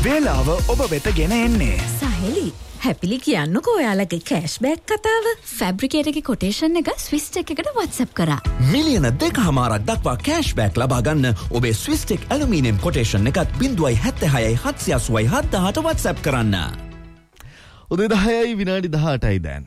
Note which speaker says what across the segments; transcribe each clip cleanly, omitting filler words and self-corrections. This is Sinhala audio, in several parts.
Speaker 1: වේලාව ඔබ වෙත ගෙන එන්නේ.
Speaker 2: සහෙලි හැපිලි කියන්නකෝ ඔයාලගේ කෑෂ්බෑක් කතාව. ෆැබ්‍රිකේටගේ කොටේෂන් එක ස්විස් ටෙක් එකට WhatsApp කරා.
Speaker 3: මිලියන 2.5ක් දක්වා කෑෂ්බෑක් ලබා ගන්න ඔබේ ස්විස් ටෙක් ඇලුමිනියම් කොටේෂන් එකත් 0.76 WhatsApp කරන්න.
Speaker 4: උදේ 10යි විනාඩි 18යි දැන්.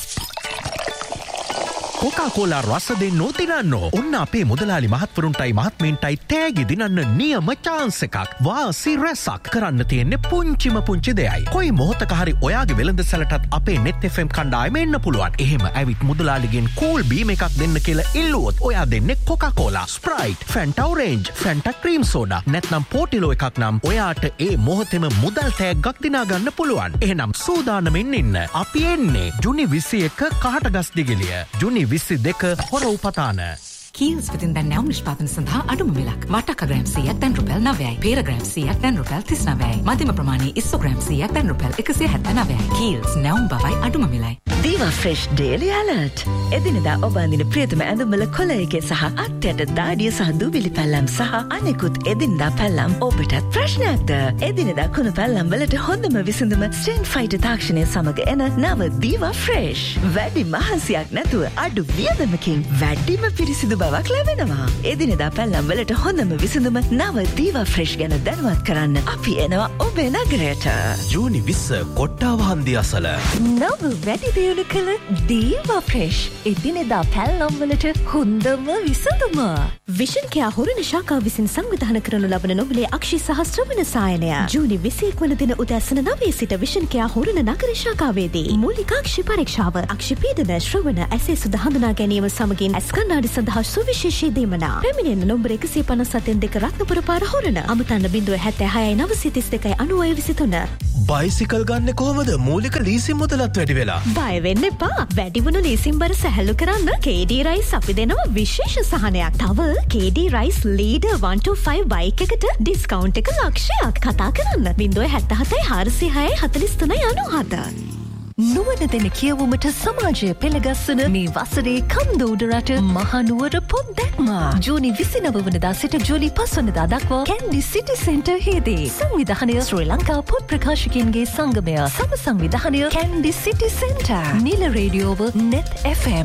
Speaker 5: කොකාකෝලා රස දෙන්නෝ දිනන්නෝ. ඔන්න අපේ මුදලාලි මහත්වරුන්ටයි මහත්මීන්ටයි තෑගි දිනන්න නියම chance එකක්. වාසි රැසක් කරන්න තියෙන්නේ පුංචිම පුංචි දෙයයි. කොයි මොහොතක හරි ඔයාගේ වෙළඳසැලටත් අපේ net fm කණ්ඩායම එන්න පුළුවන්. එහෙම ඇවිත් මුදලාලිගෙන් cool beam එකක් දෙන්න කියලා ඉල්ලුවොත් ඔයා දෙන්නේ Coca-Cola, Sprite, Fanta Orange, Fanta Cream Soda නැත්නම් Portillo එකක් නම් ඔයාට ඒ මොහොතේම මුදල් තෑග්ගක් දිනා ගන්න පුළුවන්. එහෙනම් සූදානමින් ඉන්න. අපි එන්නේ ජුනි 21 කහටගස් දිගිලිය. ජුනි 22 හොර උපතාන.
Speaker 6: Kiehl's within the now නිෂ්පාදන සඳහා අඩුම මිලක්. වටක ග්‍රෑම් 100ක් දැන් රුපියල් 9යි. පේර ග්‍රෑම් 100ක් දැන් රුපියල් 39යි. මධ්‍යම ප්‍රමාණයේ ඉස්සු ග්‍රෑම් 100ක් දැන් රුපියල් 179යි. Kiehl's නැවුම් බවයි අඩුම මිලයි.
Speaker 7: Diva Fresh Daily Alert. එදිනෙදා ඔබ අඳින ප්‍රියතම ඇඳුම්වල කොලයක සහ අත්යට දාඩිය සහ දූවිලි පැල්ලම් සහ අනෙකුත් එදිනෙදා පැල්ලම් ඔබටත් ප්‍රශ්නයක්ද? එදිනෙදා කුණු පැල්ලම් වලට හොඳම විසඳුම ස්ටෙන් ෆයිටර් තාක්ෂණය සමග එන නව Diva Fresh. වැඩි මහන්සියක් නැතුව අඩු වියදමකින් වැඩිම පිරිසිදු බවක් ලැබෙනවා. එදිනෙදා පැල්ලම් වලට හොඳම විසඳුම නව Diva Fresh ගැන දැනුවත් කරන්න අපි එනවා ඔබේ නගරයට.
Speaker 5: ජූනි 20 කොට්ටාව හන්දිය අසල.
Speaker 7: නව වැඩි දියුණු කළ Diva Fresh. එදිනෙදා පැල්ලම් වලට හොඳම විසඳුම.
Speaker 2: විෂන් කියා හොරණ ශාඛා විසින් සංවිධානය කරනු ලබන නොබලේ අක්ෂි සහ ශ්‍රවණ සායනය ජූනි 21 වන දින උදෑසන 9 සිට විෂන් කියා හොරණ නගර ශාඛාවේදී මූලික අක්ෂි පරීක්ෂාව අක්ෂි පීඩන ශ්‍රවණ ඇසේ සුද හඳුනා ගැනීම සමගින් ඇස් කණ්ණාඩි සඳහා සුවිශේෂී දීමනා පැමිණෙන නම්බර 157 2 රත්නපුර පාර හොරණ අමතන්න 076 932 9023.
Speaker 5: බයිසිකල් ගන්න කොහමද? මූලික ලීසින් මුදලත් වැඩි වෙලා.
Speaker 2: බය වෙන්න එපා. වැඩි වුණු ලීසින් බර සැහැල්ලු කරන්න KD රයිස් අපි දෙනවා විශේෂ සහනයක්. තව KD රයිස් ලීඩර් 125 බයික් එකට ඩිස්කවුන්ට් එක ලක්ෂයක්. කතා කරන්න 077 406 43 97.
Speaker 7: නුවණ දෙන කියවුමට සමාජය පෙළගස්සන මේ වසරේ කන්දෝඩරට මහනුවර පොත් දැක්ම. ජූනි 29 වනදා සිට ජූලි 5 වනදා දක්වා කැන්ඩි සිටි සෙන්ටර් හේදී. සංවිධානය ශ්‍රී ලංකා පොත් ප්‍රකාශකයන්ගේ සංගමය. සම සංවිධානය කැන්ඩි සිටි සෙන්ටර්. නිල රේඩියෝව net FM.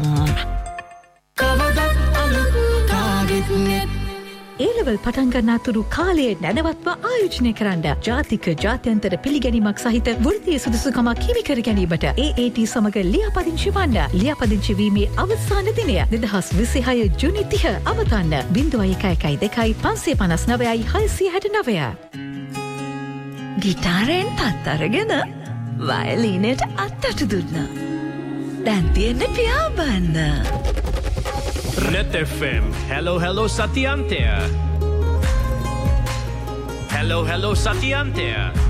Speaker 2: ඒලෙවල් පටන් ගන්නාතුරු කාලයේ නැනවත්ව ආයෝජනය කරන්න ජාතික ජාත්‍යන්තර පිළිගැනීමක් සහිත වෘත්තීය සුදුසුකමක් හිමි කර ගැනීමට AAT සමග ලියාපදිංචි වන්න. ලියාපදිංචි වීමේ අවසාන දිනය 2026 ජුනි 30 අවතන්න 0112 559 669.
Speaker 7: ගිටාරයෙන් පත් අරගෙන වයලීනයට අත්තට දුන්න. දැන් තියෙන්නේ පියාඹන්න.
Speaker 8: Net FM. Hello Satyantya. Hello Satyantya.